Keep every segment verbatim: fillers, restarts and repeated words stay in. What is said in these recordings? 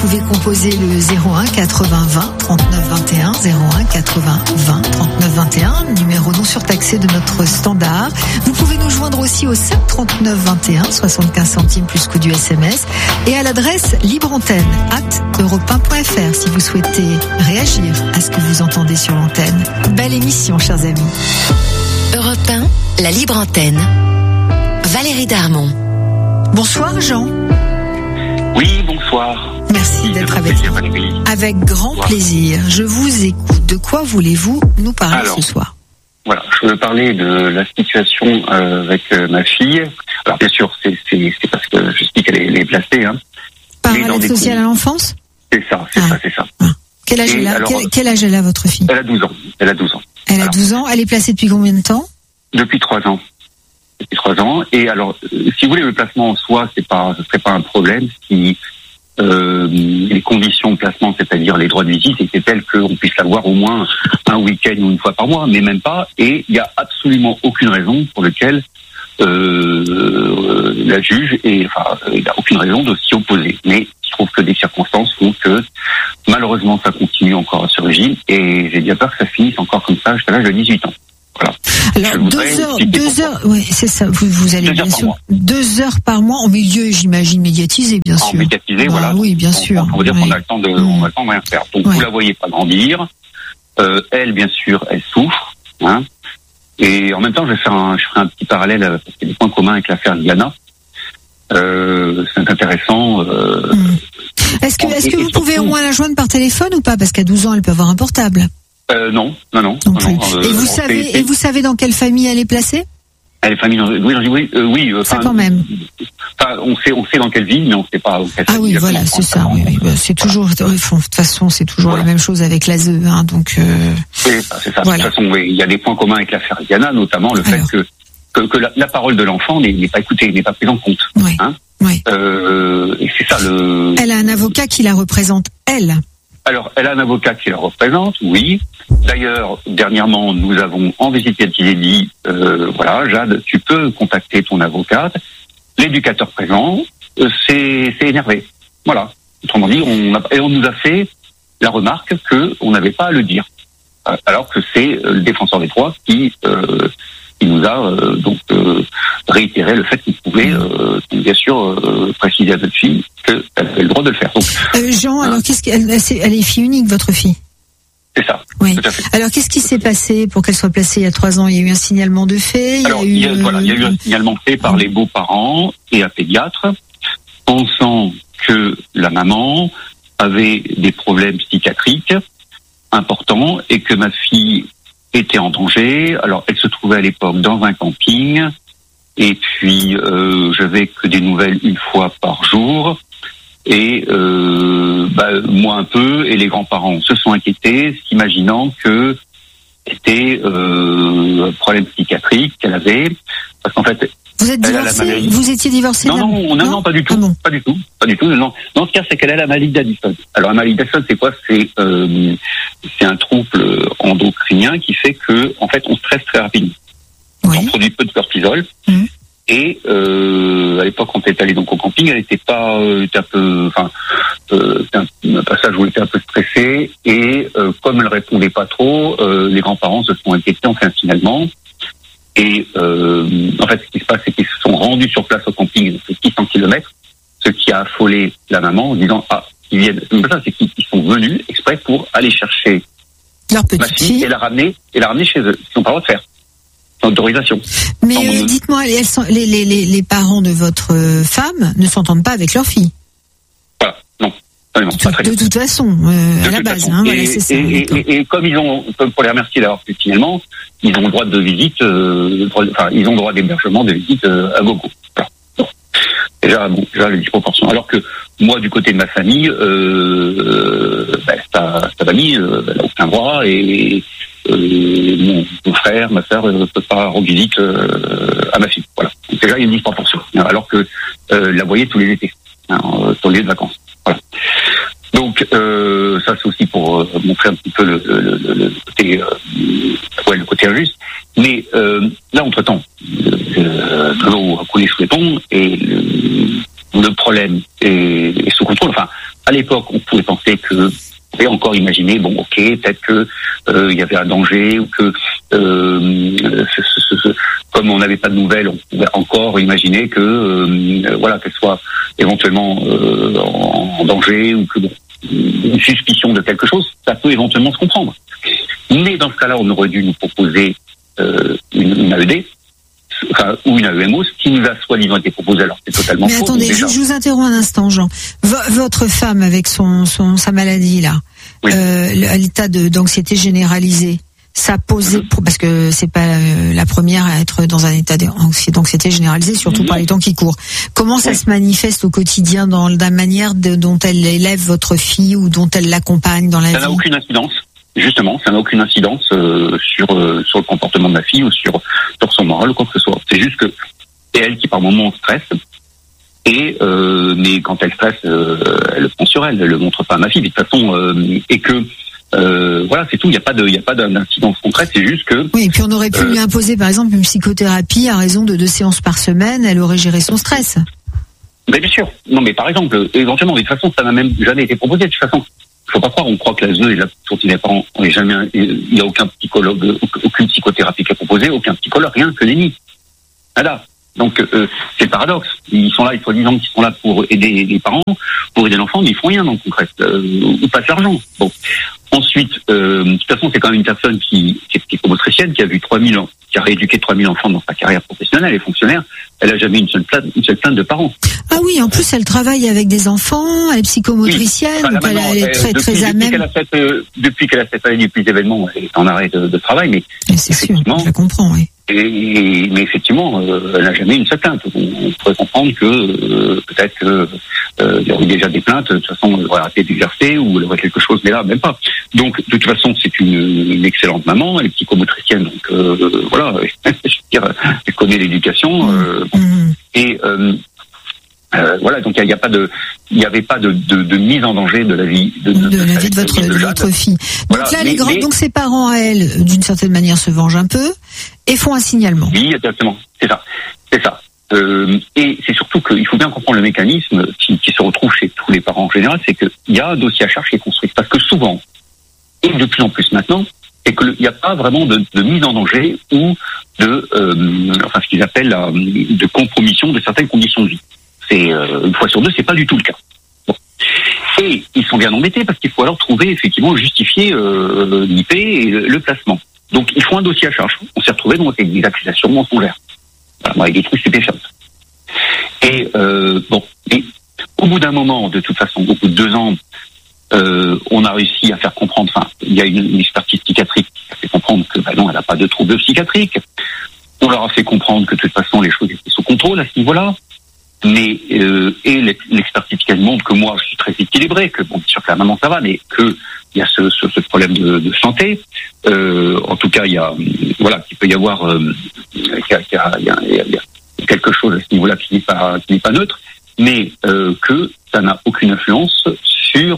pouvez composer le zéro un quatre-vingts vingt trente-neuf vingt et un, zéro un quatre-vingts vingt trente-neuf vingt et un, numéro non surtaxé de notre standard. Vous pouvez nous joindre aussi au sept trente-neuf vingt et un, soixante-quinze centimes plus coût du S M S, et à l'adresse libreantenne arobase europe un point f r si vous souhaitez réagir à ce que vous entendez sur l'antenne. Belle émission, chers amis. Europe un, la libre antenne. Valérie Darmon. Bonsoir Jean. Oui, bonsoir. Merci d'être avec nous. Avec grand bonsoir. Plaisir. Je vous écoute. De quoi voulez-vous nous parler Alors, ce soir? Voilà, je veux parler de la situation euh, avec euh, ma fille. Alors bien sûr, c'est, c'est, c'est parce que je sais qu'elle est, elle est placée. Hein. Par l'aide sociale à l'enfance? C'est ça, c'est ah. ça, c'est ça. Ah. Quel âge, elle a, alors, quel, quel âge elle a, votre fille? Elle a douze ans. Elle a douze ans. Elle a douze ans. Elle est placée depuis combien de temps? Depuis trois ans. Depuis trois ans. Et alors, euh, si vous voulez, le placement en soi, c'est pas, ce serait pas un problème. Si euh, les conditions de placement, c'est-à-dire les droits de visite, étaient telles qu'on puisse l'avoir au moins un week-end ou une fois par mois, mais même pas. Et il y a absolument aucune raison pour laquelle euh, la juge, et enfin, il n'y a aucune raison de s'y opposer. Mais je trouve que des circonstances font que malheureusement, ça continue encore à ce régime, et j'ai bien peur que ça finisse encore comme ça jusqu'à l'âge de dix-huit ans. Voilà. Alors deux heures, deux heures, oui, c'est ça. Vous, vous allez bien sûr deux heures par mois en milieu, j'imagine médiatisé, bien sûr. En médiatisé, bah, voilà. Oui, bien on, sûr. On va dire oui. qu'on a le temps de, mmh. on a le temps de rien faire. Donc ouais. Vous la voyez pas grandir. Euh, elle, bien sûr, elle souffre. Hein. Et en même temps, je vais faire un, je ferai un petit parallèle parce qu'il y a des points communs avec l'affaire Diana. Euh, c'est intéressant. Euh, mmh. Est-ce que, est-ce que vous pouvez au moins la joindre par téléphone ou pas? Parce qu'à douze ans, elle peut avoir un portable. Euh, non, non, non. non, non, non euh, et vous savez, fait, et vous savez dans quelle famille elle est placée? Elle est famille dans, oui, oui, euh, oui. Euh, ça quand même. Enfin, on sait, on sait dans quelle ville, mais on ne sait pas. Dans quelle ah oui, voilà, c'est ça. Oui, oui, c'est toujours. De toute façon, c'est toujours voilà. la même chose avec l'A S E, hein, donc. Euh, c'est ça, c'est ça. Voilà. De toute façon, oui, il y a des points communs avec l'affaire Diana, notamment le Alors. fait que que, que la, la parole de l'enfant n'est, n'est pas écoutée, n'est pas prise en compte. Oui. Hein oui. Euh, et c'est ça le. Elle a un avocat qui la représente, elle. Alors, elle a un avocat qui la représente, oui. D'ailleurs, dernièrement, nous avons en visite dit, euh, voilà, Jade, tu peux contacter ton avocate. L'éducateur présent euh, s'est, s'est énervé. Voilà. Autrement dit, on a, et on nous a fait la remarque qu'on n'avait pas à le dire. Alors que c'est le défenseur des droits qui, euh, qui nous a euh, donc euh, réitéré le fait qu'il pouvait, euh, bien sûr, euh, préciser à notre fille qu'elle avait le droit de le faire. Donc, euh, Jean, hein, alors qu'est-ce qu'elle elle est fille unique, votre fille? C'est ça. Oui. Tout à fait. Alors qu'est-ce qui s'est passé pour qu'elle soit placée il y a trois ans? Il y a eu un signalement de fait. Il alors, y a eu, il y a, voilà, il y a eu un signalement fait par les beaux-parents et un pédiatre, pensant que la maman avait des problèmes psychiatriques importants et que ma fille était en danger. Alors, elle se trouvait à l'époque dans un camping et puis euh, j'avais que des nouvelles une fois par jour. Et euh, bah, moi un peu, et les grands-parents se sont inquiétés, s'imaginant que c'était euh, un problème psychiatrique qu'elle avait, parce qu'en fait, vous êtes divorcé, vous étiez divorcé? Non, non, non, non, non, pas du tout, ah bon. pas du tout, pas du tout. Non, non, ce cas, c'est qu'elle a la maladie d'Addison. Alors la maladie d'Addison, c'est quoi? C'est euh, c'est un trouble endocrinien qui fait que, en fait, on stresse très rapidement. Oui. On produit peu de cortisol. Mmh. Et euh, à l'époque, quand elle est allée donc au camping, elle était pas, euh, était un peu, enfin, euh, c'était un, un passage où elle était un peu stressée. Et euh, comme elle répondait pas trop, euh, les grands-parents se sont inquiétés enfin finalement. Et euh, en fait, ce qui se passe, c'est qu'ils se sont rendus sur place au camping, donc six cents kilomètres, ce qui a affolé la maman en disant ah, ils viennent. C'est ça, c'est qu'ils sont venus exprès pour aller chercher leur petite ma fille fille et la ramener et la ramener chez eux. Ils n'ont pas le droit de faire. Autorisation. Mais euh, dites-moi, elles sont, les, les, les, les parents de votre femme ne s'entendent pas avec leur fille? Voilà, non. non, non pas très de bien. toute façon, euh, de à la base, hein, et, voilà, c'est ça. Et, et, et, et comme ils ont, comme pour les remercier d'avoir fait finalement, ils ont le droit de visite, euh, enfin, ils ont le droit d'hébergement, de visite euh, à gogo. Voilà. Bon. Déjà, bon, déjà les disproportions. Alors que moi, du côté de ma famille, euh, ben, sa, sa famille, euh, elle n'a aucun droit et Euh, mon, mon frère, ma sœur ne euh, peut pas rendre visite euh, à ma fille. Voilà. Donc déjà, il y a une disproportion. Alors que euh, la voyait tous les étés, hein, sur les lieux de vacances. Voilà. Donc euh, ça, c'est aussi pour euh, montrer un petit peu le, le, le, le côté, euh, ouais, le côté injuste. Mais euh, là, entre-temps, euh, l'eau a coulé sous les ponts et le, le problème est, est sous contrôle. Enfin, à l'époque, on pouvait penser que, on pouvait encore imaginer, bon, ok, peut-être que euh, il y avait un danger ou que, euh, ce, ce, ce, comme on n'avait pas de nouvelles, on pouvait encore imaginer que, euh, voilà, qu'elle soit éventuellement euh, en, en danger ou que bon, une suspicion de quelque chose, ça peut éventuellement se comprendre. Mais dans ce cas-là, on aurait dû nous proposer euh, une, une A E D. Enfin, ou une A E M O, ce qui nous a soi-disant été proposé, alors c'est totalement Mais faux. attendez, je, je vous interromps un instant, Jean. V- votre femme, avec son, son sa maladie là, oui. euh, l'état de, d'anxiété généralisée, ça posait, Mm-hmm. pour, parce que c'est pas euh, la première à être dans un état d'anxiété généralisée, surtout mm-hmm. par les temps qui courent. Comment ça oui. se manifeste au quotidien dans la manière de, dont elle élève votre fille ou dont elle l'accompagne dans la ça vie? Ça n'a aucune incidence. Justement, ça n'a aucune incidence euh, sur euh, sur le comportement de ma fille ou sur sur son moral ou quoi que ce soit. C'est juste que c'est elle qui par moments stresse et euh, mais quand elle stresse, euh, elle le prend sur elle, elle le montre pas à ma fille de toute façon euh, et que euh, voilà, c'est tout. Il n'y a pas de il y a pas d'incidence concrète. C'est juste que oui. Et puis on aurait pu euh, lui imposer par exemple une psychothérapie à raison de deux séances par semaine. Elle aurait géré son stress. Mais bien sûr. Non, mais par exemple, éventuellement, de toute façon, ça n'a même jamais été proposé. De toute façon. Faut pas croire, on croit que la Z E et la sortie des parents, on est jamais, il n'y a aucun psychologue, aucune psychothérapie qui est proposée, aucun psychologue, rien que nenni. Voilà. Donc, euh, c'est le paradoxe. Ils sont là, ils soi-disant qu'ils sont là pour aider les parents, pour aider l'enfant, mais ils font rien dans le concret, euh, ou passent l'argent. Bon. Ensuite, euh, de toute façon, c'est quand même une personne qui, qui est psychomotricienne, qui a vu trois mille ans, qui a rééduqué trois mille enfants dans sa carrière professionnelle, elle est fonctionnaire, elle a jamais une seule plainte, une seule plainte de parents. Ah oui, en plus, elle travaille avec des enfants, elle est psychomotricienne, oui. enfin, donc elle, elle est très, depuis, très à même. Qu'elle a fait, euh, depuis qu'elle a fait année depuis l'événement, elle est en arrêt de, de travail, mais. Et c'est sûr, je la comprends, oui. Et, et, mais effectivement, euh, elle n'a jamais une seule plainte. On, on pourrait comprendre que euh, peut-être que euh, il y aurait déjà des plaintes. De toute façon, elle aurait arrêté d'exercer ou elle aurait quelque chose, mais là, même pas. Donc, de toute façon, c'est une, une excellente maman. Elle est psychomotricienne, donc euh, voilà. Je veux dire, elle connaît l'éducation euh, mmh. et euh, euh, voilà. Donc, il n'y a, a pas de, il n'y avait pas de, de, de mise en danger de la vie de, de, de, de la vie de votre, de, de votre fille. Donc voilà, là, mais, les grands, mais, donc ses parents, à elle, d'une certaine manière, se vengent un peu. Et font un signalement. Oui, exactement. C'est ça. C'est ça. Euh, et c'est surtout qu'il faut bien comprendre le mécanisme qui, qui se retrouve chez tous les parents en général, c'est qu'il y a un dossier à charge qui est construit. Parce que souvent, et de plus en plus maintenant, c'est qu'il n'y a pas vraiment de, de mise en danger ou de, euh, enfin, ce qu'ils appellent la, de compromission de certaines conditions de vie. C'est euh, une fois sur deux, c'est pas du tout le cas. Bon. Et ils sont bien embêtés parce qu'il faut alors trouver effectivement justifier euh, l'I P et le, le placement. Donc, il faut un dossier à charge. On s'est retrouvé donc avec des accusations mensongères. Voilà, avec des trucs stupéfiants. Et, euh, bon, et au bout d'un moment, de toute façon, au bout de deux ans, euh, on a réussi à faire comprendre, enfin, il y a une, une expertise psychiatrique qui a fait comprendre que, bah non, elle n'a pas de troubles psychiatriques. On leur a fait comprendre que, de toute façon, les choses étaient sous contrôle à ce niveau-là. Mais, euh, et l'expertise psychiatrique montre que moi, je suis très équilibré, que, bon, bien sûr que la maman, ça va, mais que, il y a ce, ce, ce problème de, de santé. Euh, en tout cas, il y a, voilà, qu'il peut y avoir, euh, qu'il y a, qu'il y a, il y a, il y a quelque chose à ce niveau-là qui n'est pas, qui n'est pas neutre, mais euh, que ça n'a aucune influence sur,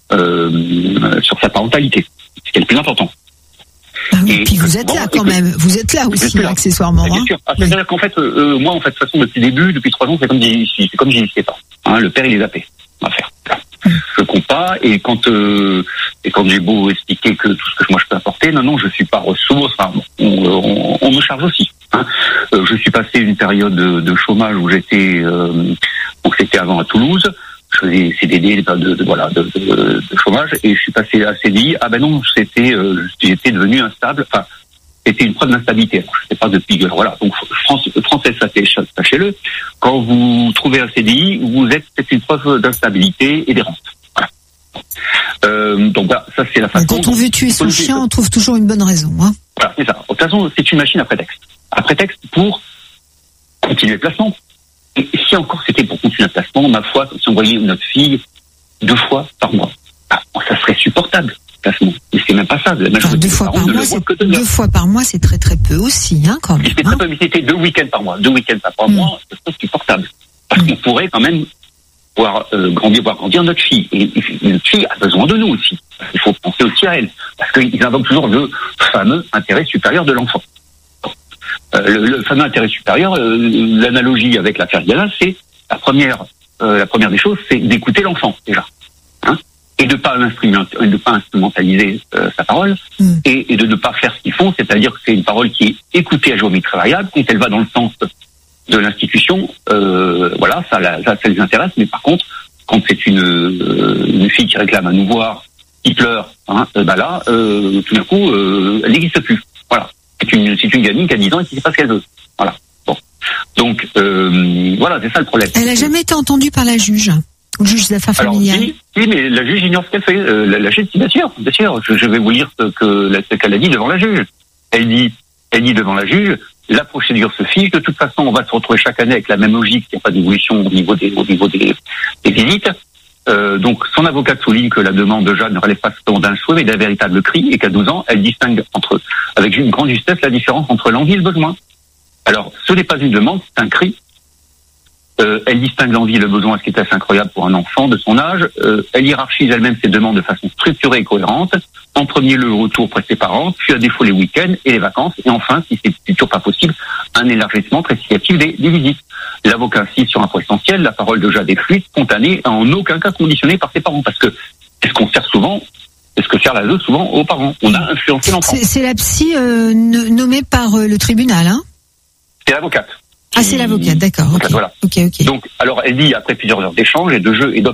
euh, sur sa parentalité, ce qui est le plus important. Ah oui, et puis vous êtes bon, là quand même, vous êtes là aussi là, accessoirement. Bien hein. sûr. Ah, c'est-à-dire oui. qu'en fait, euh, moi, en fait, de toute façon, depuis le début, depuis trois ans, c'est comme si, c'est comme si j'y étais pas. Hein, le père, il est zappé. On va faire. Je compte pas, et quand euh, et quand j'ai beau expliquer que tout ce que moi je peux apporter, non non, je suis pas ressource. Enfin, on, on, on me charge aussi. Hein. Euh, je suis passé une période de, de chômage où j'étais, euh, donc c'était avant à Toulouse. Je faisais C D D, de, de, de voilà, de, de, de chômage, et je suis passé à C D I. Ah ben non, c'était, euh, j'étais devenu instable. Enfin, c'était une preuve d'instabilité. Je sais pas depuis. Voilà. Donc France, français, sachez-le. Quand vous trouvez un C D I, vous êtes, c'est une preuve d'instabilité et d'errance. Voilà. Euh, donc voilà, ça c'est la façon. Quand on veut tuer son chien, on trouve toujours une bonne raison. Hein. Voilà, c'est ça. De toute façon, c'est une machine à prétexte. À prétexte pour continuer le placement. Et si encore c'était pour continuer le placement, ma foi, si on voyait notre fille deux fois par mois, ah, ça serait supportable. Placement. Mais c'est même pas ça. Enfin, deux fois par mois, c'est deux fois par mois, c'est très très peu aussi, hein, quand même. C'était très peu, mais c'était deux week-ends par mois, deux week-ends par mmh. mois, c'est supportable. Parce mmh. qu'on pourrait quand même voir euh, grandir, voir grandir notre fille. Et, et notre fille a besoin de nous aussi. Il faut penser aussi à elle, parce qu'ils invoquent toujours le fameux intérêt supérieur de l'enfant. Euh, le, le fameux intérêt supérieur, euh, l'analogie avec l'affaire Diana, c'est la première, euh, la première des choses, c'est d'écouter l'enfant déjà. de pas de ne pas instrumentaliser euh, sa parole mm. et, et de ne pas faire ce qu'ils font, c'est-à-dire que c'est une parole qui est écoutée à géométrie variable quand elle va dans le sens de l'institution. Euh, voilà, ça, ça, ça les intéresse, mais par contre, quand c'est une, euh, une fille qui réclame à nous voir, qui pleure, hein, euh, bah là, euh, tout d'un coup, euh, elle n'existe plus. Voilà, c'est une, c'est une gamine qui a dix ans et qui ne sait pas ce qu'elle veut. Voilà. Bon, donc euh, voilà, c'est ça le problème. Elle n'a jamais été entendue par la juge. Le juge d'affaires familiales. Oui, oui, mais la juge ignore ce qu'elle fait. Euh, la, la juge, bien sûr, bien sûr. Je, je vais vous lire ce que ce qu'elle a dit devant la juge. Elle dit, elle dit devant la juge, la procédure se fiche. De toute façon, on va se retrouver chaque année avec la même logique. Il n'y a pas d'évolution au niveau des au niveau des, des visites. Euh, donc, son avocate souligne que la demande de Jeanne ne relève pas seulement d'un souhait, mais d'un véritable cri, et qu'à douze ans, elle distingue entre, avec une grande justesse, la différence entre l'envie et le besoin. Alors, ce n'est pas une demande, c'est un cri. Euh, elle distingue l'envie et le besoin, ce qui est assez incroyable pour un enfant de son âge. Euh, elle hiérarchise elle-même ses demandes de façon structurée et cohérente. En premier lieu, le retour près de ses parents, puis à défaut les week-ends et les vacances. Et enfin, si c'est toujours pas possible, un élargissement très significatif des, des visites. L'avocat insiste sur un point essentiel, la parole de Jade est fluide, spontanée, en aucun cas conditionnée par ses parents. Parce que, est-ce qu'on sert souvent, est-ce que sert la veuve souvent aux parents? On a influencé l'enfant. C'est, c'est la psy euh, nommée par euh, le tribunal, hein? C'est l'avocate. Ah, c'est l'avocate, d'accord. Okay. Voilà. Okay, okay. Donc, alors, elle dit, après plusieurs heures d'échanges et de jeux et